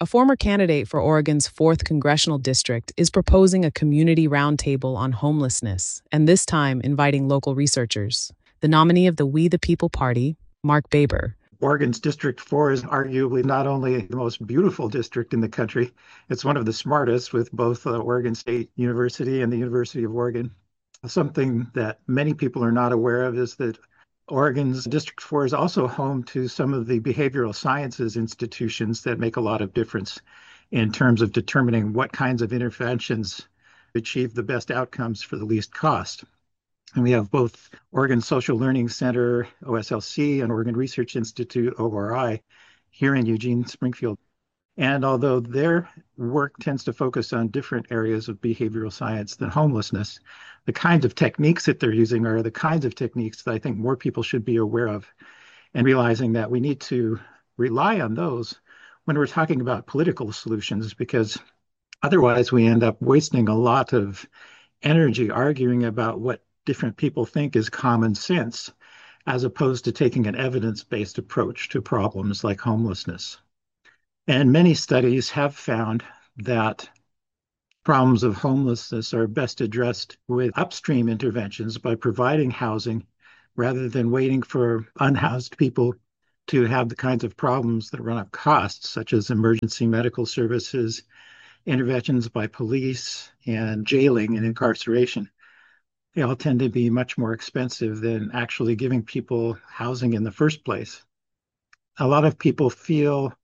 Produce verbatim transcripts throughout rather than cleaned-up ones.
A former candidate for Oregon's fourth Congressional District is proposing a community roundtable on homelessness, and this time inviting local researchers. The nominee of the We the People Party, Mark Baber. Oregon's District four is arguably not only the most beautiful district in the country, it's one of the smartest with both uh, Oregon State University and the University of Oregon. Something that many people are not aware of is that Oregon's District four is also home to some of the behavioral sciences institutions that make a lot of difference in terms of determining what kinds of interventions achieve the best outcomes for the least cost. And we have both Oregon Social Learning Center, O S L C, and Oregon Research Institute, O R I, here in Eugene, Springfield. And although their work tends to focus on different areas of behavioral science than homelessness, the kinds of techniques that they're using are the kinds of techniques that I think more people should be aware of, and realizing that we need to rely on those when we're talking about political solutions, because otherwise we end up wasting a lot of energy arguing about what different people think is common sense, as opposed to taking an evidence-based approach to problems like homelessness. And many studies have found that problems of homelessness are best addressed with upstream interventions by providing housing rather than waiting for unhoused people to have the kinds of problems that run up costs, such as emergency medical services, interventions by police, and jailing and incarceration. They all tend to be much more expensive than actually giving people housing in the first place. A lot of people feel,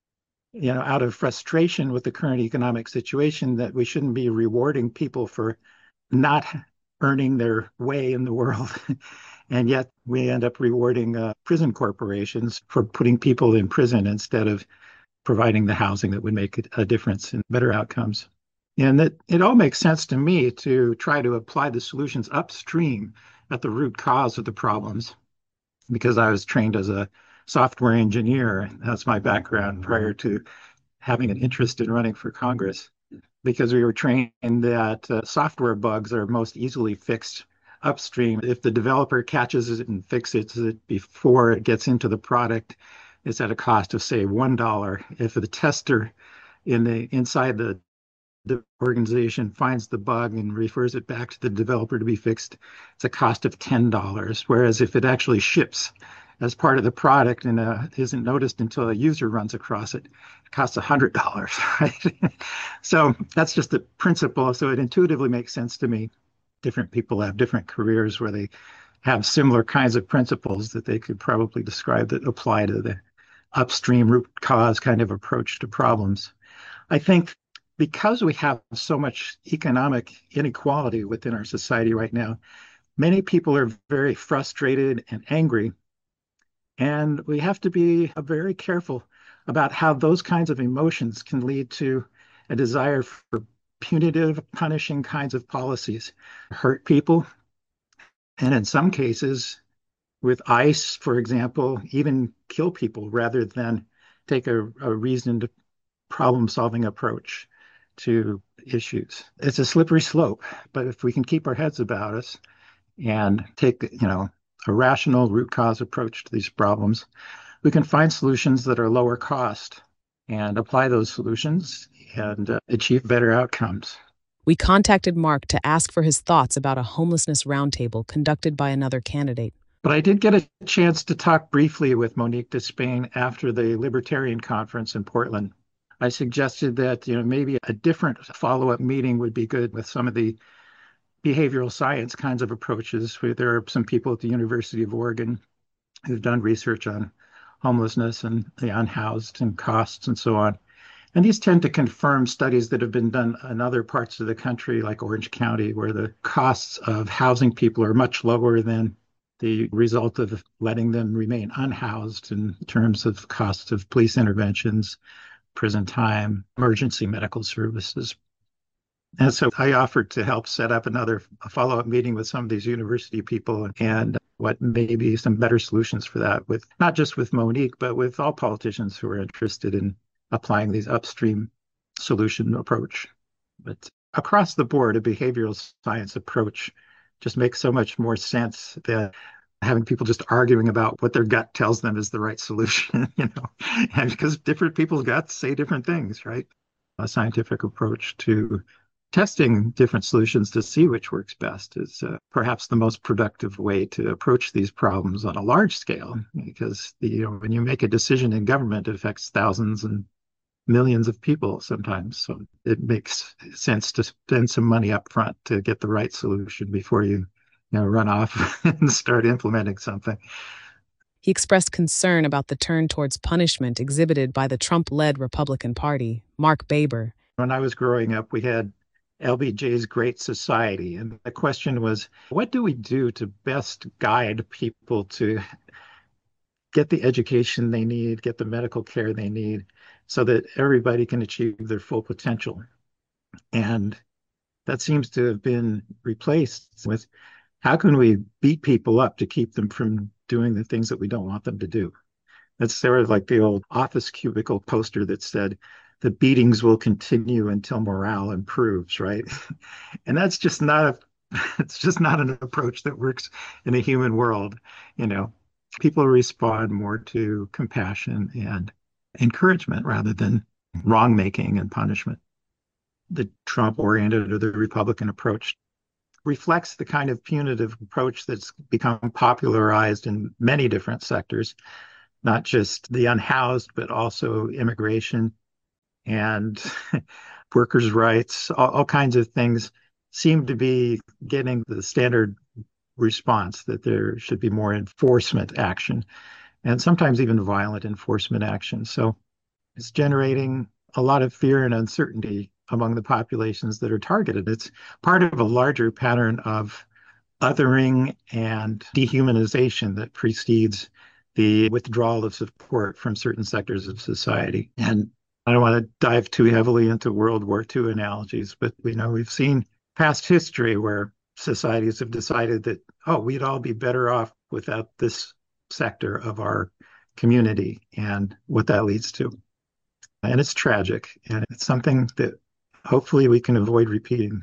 you know, out of frustration with the current economic situation, that we shouldn't be rewarding people for not earning their way in the world. And yet we end up rewarding uh, prison corporations for putting people in prison instead of providing the housing that would make a difference in better outcomes. And that it all makes sense to me to try to apply the solutions upstream at the root cause of the problems, because I was trained as a software engineer. That's my background prior to having an interest in running for Congress, because we were trained that uh, software bugs are most easily fixed upstream. If the developer catches it and fixes it before it gets into the product, it's at a cost of, say, one dollar. If the tester in the inside the the organization finds the bug and refers it back to the developer to be fixed, it's a cost of ten dollars. Whereas if it actually ships as part of the product and uh, isn't noticed until a user runs across it, it costs one hundred dollars, right? So that's just the principle. So it intuitively makes sense to me. Different people have different careers where they have similar kinds of principles that they could probably describe that apply to the upstream root cause kind of approach to problems. I think because we have so much economic inequality within our society right now, many people are very frustrated and angry. And we have to be very careful about how those kinds of emotions can lead to a desire for punitive, punishing kinds of policies, hurt people. And in some cases, with ICE, for example, even kill people rather than take a, a reasoned problem-solving approach to issues. It's a slippery slope, but if we can keep our heads about us and take, you know, a rational root cause approach to these problems, we can find solutions that are lower cost and apply those solutions and uh, achieve better outcomes. We contacted Mark to ask for his thoughts about a homelessness roundtable conducted by another candidate. But I did get a chance to talk briefly with Monique Despain after the Libertarian Conference in Portland. I suggested that, you know, maybe a different follow-up meeting would be good with some of the behavioral science kinds of approaches. Where there are some people at the University of Oregon who've done research on homelessness and the unhoused and costs and so on. And these tend to confirm studies that have been done in other parts of the country, like Orange County, where the costs of housing people are much lower than the result of letting them remain unhoused in terms of costs of police interventions, prison time, emergency medical services. And so I offered to help set up another follow-up meeting with some of these university people and what may be some better solutions for that, with not just with Monique, but with all politicians who are interested in applying these upstream solution approach. But across the board, a behavioral science approach just makes so much more sense than having people just arguing about what their gut tells them is the right solution, you know, and because different people's guts say different things, right? A scientific approach to testing different solutions to see which works best is uh, perhaps the most productive way to approach these problems on a large scale, because the, you know, when you make a decision in government, it affects thousands and millions of people sometimes. So it makes sense to spend some money up front to get the right solution before you, you know, run off and start implementing something. He expressed concern about the turn towards punishment exhibited by the Trump-led Republican Party. Mark Baber. When I was growing up, we had L B J's Great Society, and the question was, what do we do to best guide people to get the education they need, get the medical care they need, so that everybody can achieve their full potential? And that seems to have been replaced with, how can we beat people up to keep them from doing the things that we don't want them to do? That's sort of like the old office cubicle poster that said, the beatings will continue until morale improves, right? And that's just not a, it's just not an approach that works in a human world. You know, people respond more to compassion and encouragement rather than wrong making and punishment. The Trump oriented or the Republican approach reflects the kind of punitive approach that's become popularized in many different sectors, not just the unhoused, but also immigration and workers' rights. All, all kinds of things seem to be getting the standard response that there should be more enforcement action, and sometimes even violent enforcement action. So it's generating a lot of fear and uncertainty among the populations that are targeted. It's part of a larger pattern of othering and dehumanization that precedes the withdrawal of support from certain sectors of society. And I don't want to dive too heavily into World War Two analogies, but we know we've seen past history where societies have decided that, oh, we'd all be better off without this sector of our community, and what that leads to. And it's tragic, and it's something that hopefully we can avoid repeating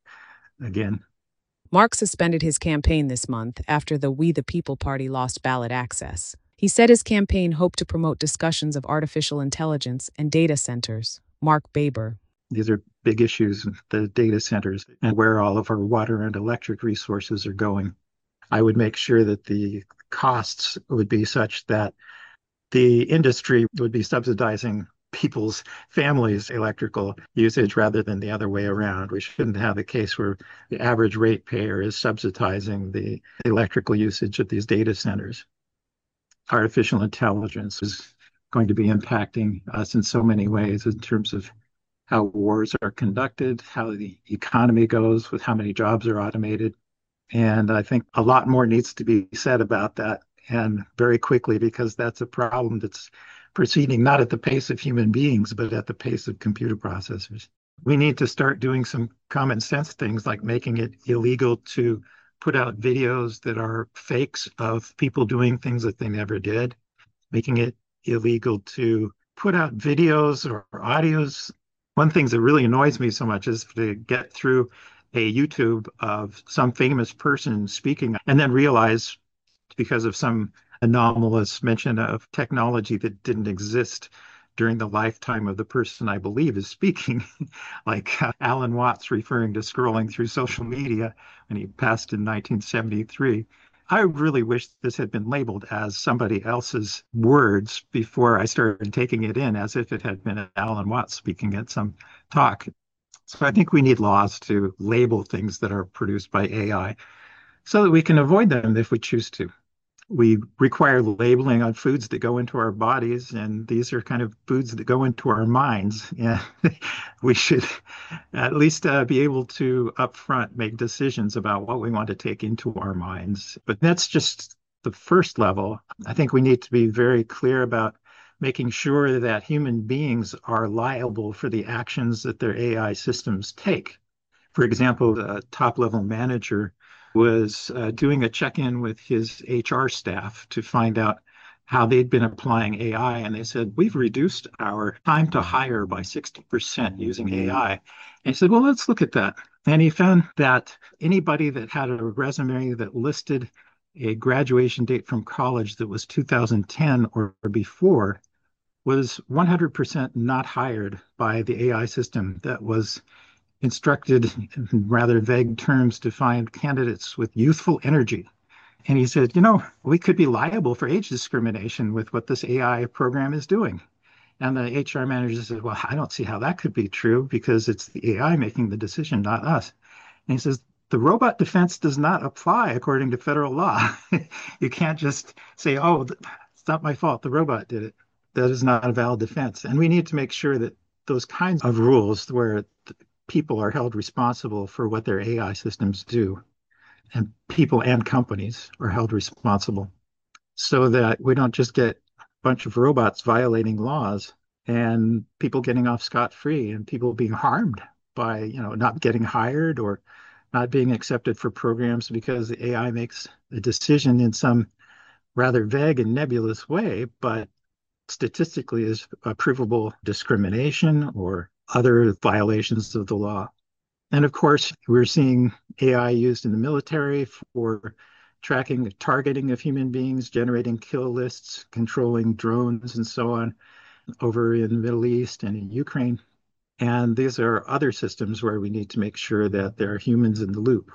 again. Mark suspended his campaign this month after the We the People Party lost ballot access. He said his campaign hoped to promote discussions of artificial intelligence and data centers. Mark Baber. These are big issues, the data centers and where all of our water and electric resources are going. I would make sure that the costs would be such that the industry would be subsidizing people's families' electrical usage rather than the other way around. We shouldn't have a case where the average ratepayer is subsidizing the electrical usage of these data centers. Artificial intelligence is going to be impacting us in so many ways in terms of how wars are conducted, how the economy goes, with how many jobs are automated. And I think a lot more needs to be said about that, and very quickly, because that's a problem that's proceeding not at the pace of human beings, but at the pace of computer processors. We need to start doing some common sense things, like making it illegal to put out videos that are fakes of people doing things that they never did, making it illegal to put out videos or audios. One thing that really annoys me so much is to get through a YouTube of some famous person speaking and then realize, because of some anomalous mention of technology that didn't exist during the lifetime of the person I believe is speaking, like uh, Alan Watts referring to scrolling through social media when he passed in nineteen seventy-three. I really wish this had been labeled as somebody else's words before I started taking it in as if it had been Alan Watts speaking at some talk. So I think we need laws to label things that are produced by A I so that we can avoid them if we choose to. We require labeling on foods that go into our bodies, and these are kind of foods that go into our minds. And we should at least uh, be able to upfront make decisions about what we want to take into our minds. But that's just the first level. I think we need to be very clear about making sure that human beings are liable for the actions that their A I systems take. For example, the top-level manager was uh, doing a check-in with his H R staff to find out how they'd been applying A I. And they said, we've reduced our time to hire by sixty percent using A I. And he said, well, let's look at that. And he found that anybody that had a resume that listed a graduation date from college that was two thousand ten or before was one hundred percent not hired by the A I system that was instructed in rather vague terms to find candidates with youthful energy. And he said, you know, we could be liable for age discrimination with what this A I program is doing. And the H R manager said, well, I don't see how that could be true because it's the A I making the decision, not us. And he says, the robot defense does not apply according to federal law. You can't just say, oh, it's not my fault. The robot did it. That is not a valid defense. And we need to make sure that those kinds of rules where people are held responsible for what their A I systems do, and people and companies are held responsible, so that we don't just get a bunch of robots violating laws and people getting off scot-free and people being harmed by, you know, not getting hired or not being accepted for programs because the A I makes a decision in some rather vague and nebulous way, but statistically is a provable discrimination or other violations of the law. And of course, we're seeing A I used in the military for tracking the targeting of human beings, generating kill lists, controlling drones, and so on over in the Middle East and in Ukraine. And these are other systems where we need to make sure that there are humans in the loop.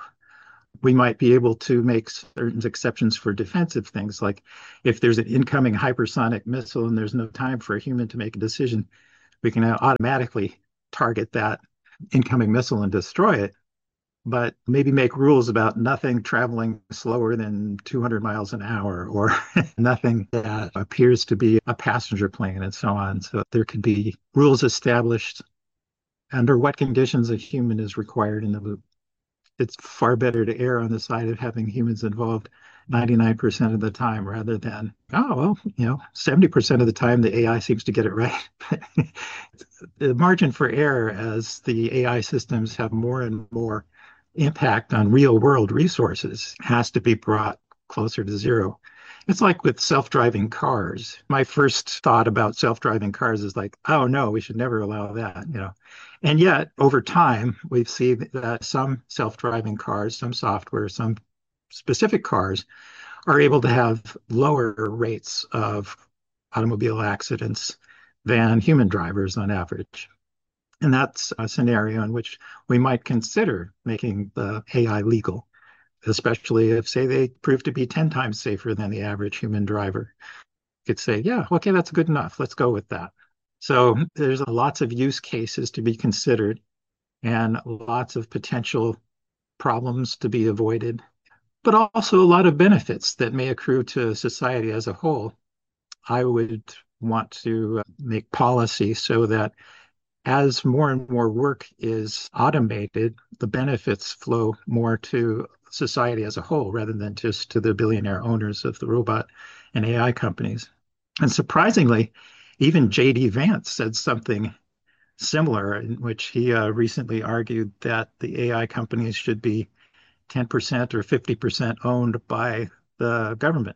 We might be able to make certain exceptions for defensive things, like if there's an incoming hypersonic missile and there's no time for a human to make a decision, we can automatically target that incoming missile and destroy it, but maybe make rules about nothing traveling slower than two hundred miles an hour or nothing that appears to be a passenger plane and so on. So there could be rules established under what conditions a human is required in the loop. It's far better to err on the side of having humans involved ninety-nine percent of the time rather than, oh, well, you know, seventy percent of the time the A I seems to get it right. The margin for error as the A I systems have more and more impact on real world resources has to be brought closer to zero. It's like with self-driving cars. My first thought about self-driving cars is like, oh no, we should never allow that, you know. And yet, over time, we've seen that some self-driving cars, some software, some specific cars are able to have lower rates of automobile accidents than human drivers on average. And that's a scenario in which we might consider making the A I legal, especially if, say, they prove to be ten times safer than the average human driver. You could say, yeah, okay, that's good enough. Let's go with that. So there's lots of use cases to be considered and lots of potential problems to be avoided, but also a lot of benefits that may accrue to society as a whole. I would want to make policy so that as more and more work is automated, the benefits flow more to society as a whole rather than just to the billionaire owners of the robot and A I companies. And surprisingly, even J D Vance said something similar, in which he uh, recently argued that the A I companies should be ten percent or fifty percent owned by the government,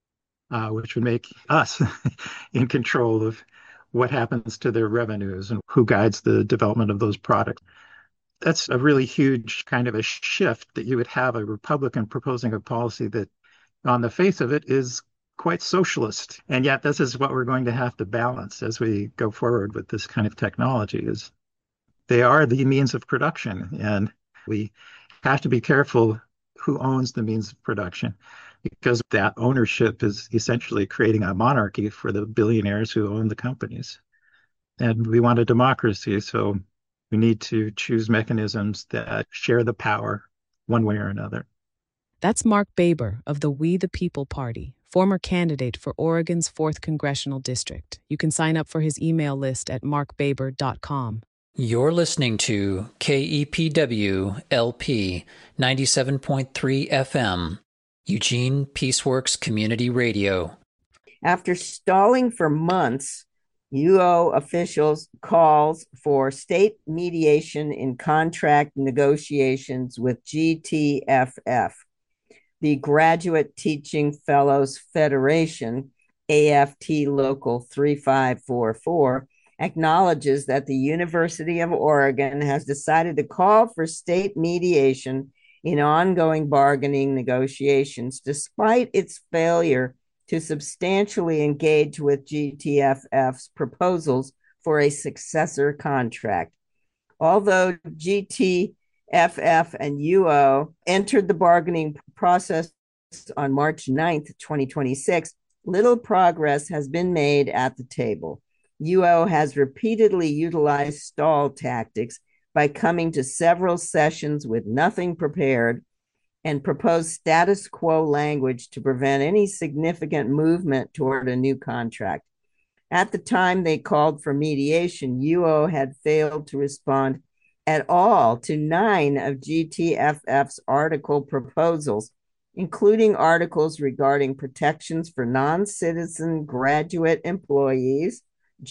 uh, which would make us in control of what happens to their revenues and who guides the development of those products. That's a really huge kind of a shift, that you would have a Republican proposing a policy that on the face of it is quite socialist. And yet this is what we're going to have to balance as we go forward with this kind of technology. Is they are the means of production, and we have to be careful who owns the means of production, because that ownership is essentially creating a monarchy for the billionaires who own the companies. And we want a democracy, so we need to choose mechanisms that share the power one way or another. That's Mark Baber of the We the People Party, former candidate for Oregon's fourth Congressional District. You can sign up for his email list at mark baber dot com. You're listening to K E P W L P ninety-seven point three F M, Eugene Peaceworks Community Radio. After stalling for months, U O officials calls for state mediation in contract negotiations with G T F F. The Graduate Teaching Fellows Federation, A F T Local three five four four, acknowledges that the University of Oregon has decided to call for state mediation in ongoing bargaining negotiations, despite its failure to substantially engage with G T F F's proposals for a successor contract. Although G T F F and U O entered the bargaining process on March ninth, twenty twenty-six, little progress has been made at the table. U O has repeatedly utilized stall tactics by coming to several sessions with nothing prepared and proposed status quo language to prevent any significant movement toward a new contract. At the time they called for mediation, U O had failed to respond at all to nine of G T F F's article proposals, including articles regarding protections for non-citizen graduate employees,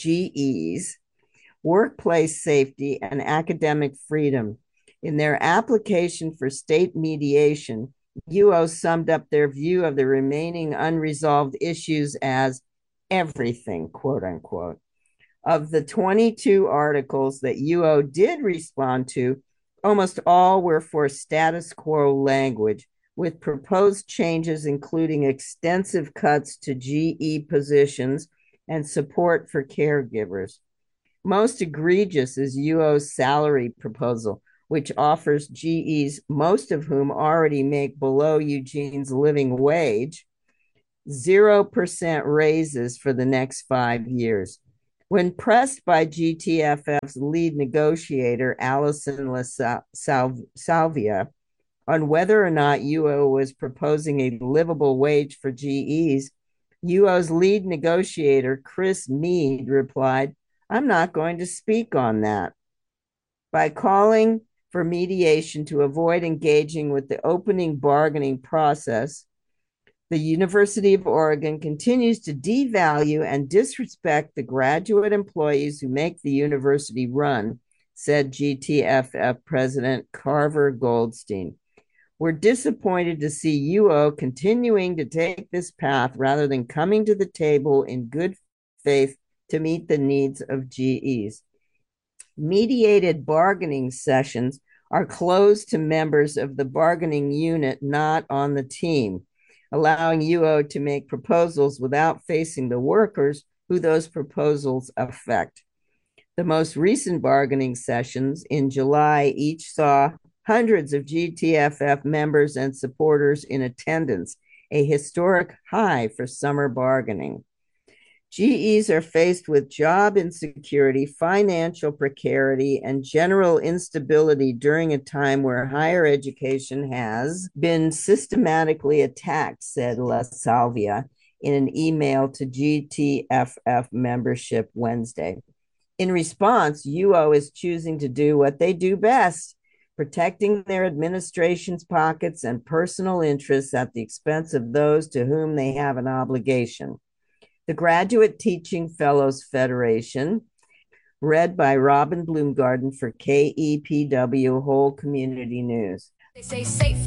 G Es, workplace safety, and academic freedom. In their application for state mediation, U O summed up their view of the remaining unresolved issues as everything, quote unquote. Of the twenty-two articles that U O did respond to, almost all were for status quo language, with proposed changes including extensive cuts to G E positions and support for caregivers. Most egregious is U O's salary proposal, which offers G Es, most of whom already make below Eugene's living wage, zero percent raises for the next five years. When pressed by G T F F's lead negotiator, Allison LaSalvia, on whether or not U O was proposing a livable wage for G Es, U O's lead negotiator, Chris Meade, replied, "I'm not going to speak on that." By calling for mediation to avoid engaging with the opening bargaining process, the University of Oregon continues to devalue and disrespect the graduate employees who make the university run, said G T F F President Carver Goldstein. We're disappointed to see U O continuing to take this path rather than coming to the table in good faith to meet the needs of G Es. Mediated bargaining sessions are closed to members of the bargaining unit not on the team, allowing U O to make proposals without facing the workers who those proposals affect. The most recent bargaining sessions in July each saw hundreds of G T F F members and supporters in attendance, a historic high for summer bargaining. G Es are faced with job insecurity, financial precarity, and general instability during a time where higher education has been systematically attacked, said LaSalvia in an email to G T F F membership Wednesday. In response, U O is choosing to do what they do best, protecting their administration's pockets and personal interests at the expense of those to whom they have an obligation. The Graduate Teaching Fellows Federation, read by Robin Bloomgarden for K E P W Whole Community News. They say safe